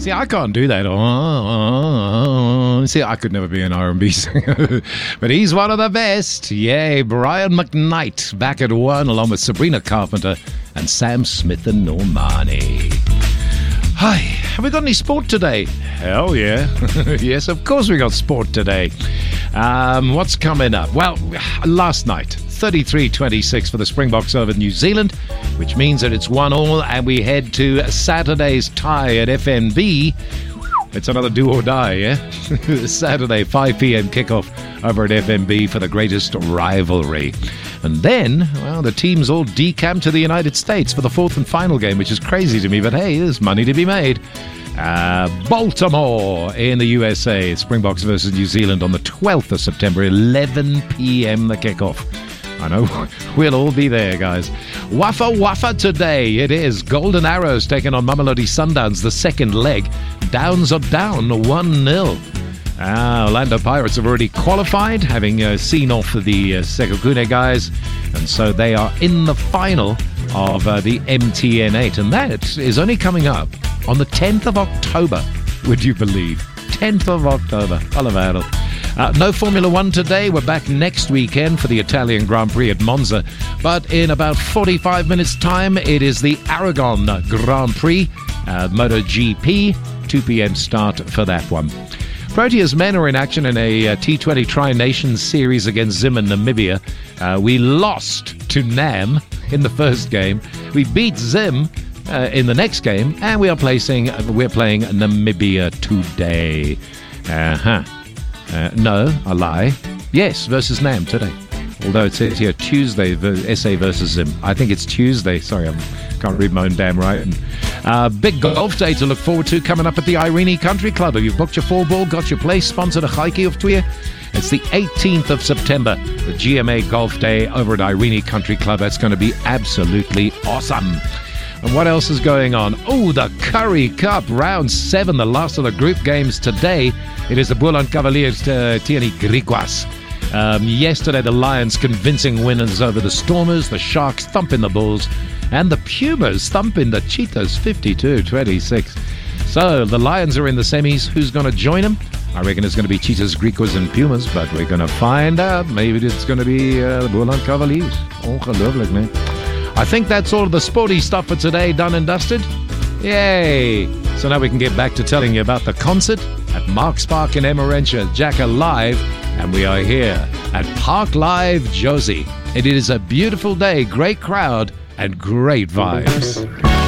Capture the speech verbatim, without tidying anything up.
See, I can't do that. Oh, see, I could never be an R and B singer. But he's one of the best. Yay, Brian McKnight back at one along with Sabrina Carpenter and Sam Smith and Normani. Hi, have we got any sport today? Hell yeah. Yes, of course we got sport today. Um, what's coming up? Well, last night, thirty-three twenty-six for the Springboks over New Zealand, which means that it's one all, and we head to Saturday's tie at F N B. It's another do or die, yeah? Saturday, five p.m. kickoff over at F N B for the greatest rivalry. And then, well, the teams all decamp to the United States for the fourth and final game, which is crazy to me, but hey, there's money to be made. Uh, Baltimore in the U S A, Springboks versus New Zealand on the twelfth of September, eleven p.m. the kickoff. I know, we'll all be there, guys. Waffa Waffa today, it is. Golden Arrows taking on Mamelodi Sundowns, the second leg. Downs are down one nil. Ah, Orlando Pirates have already qualified, having uh, seen off the uh, Sekhukhune guys, and so they are in the final of uh, the M T N eight, and that is only coming up on the tenth of October, would you believe? tenth of October. Palavaro. Uh, no Formula One today. We're back next weekend for the Italian Grand Prix at Monza. But in about forty-five minutes' time, it is the Aragon Grand Prix, uh, MotoGP, two p.m. start for that one. Proteas men are in action in a uh, T twenty Tri-Nations series against Zim and Namibia. Uh, we lost to Nam in the first game. We beat Zim uh, in the next game, and we are placing uh, we're playing Namibia today. Uh-huh. Uh, no, I lie. Yes, versus Nam today. Although it says here Tuesday, S A versus Zim. I think it's Tuesday. Sorry, I can't read my own damn writing. Uh, big golf day to look forward to coming up at the Irene Country Club. Have you booked your four ball, got your place, sponsored a hikey of Twier? It's the eighteenth of September, the G M A Golf Day over at Irene Country Club. That's going to be absolutely awesome. And what else is going on? Oh, the Curry Cup, round seven, the last of the group games today. It is the Boland Cavaliers uh, Tierney Griquas. Um, yesterday, the Lions convincing winners over the Stormers, the Sharks thumping the Bulls, and the Pumas thumping the Cheetahs fifty-two twenty-six. So the Lions are in the semis. Who's going to join them? I reckon it's going to be Cheetahs, Griquas, and Pumas, but we're going to find out. Maybe it's going to be uh, the Boland Cavaliers. Ongelooflijk, man. I think that's all of the sporty stuff for today done and dusted. Yay! So now we can get back to telling you about the concert at Marks Park in Emmarentia, Jacka Live, and we are here at Park Live Josie. It is a beautiful day, great crowd, and great vibes.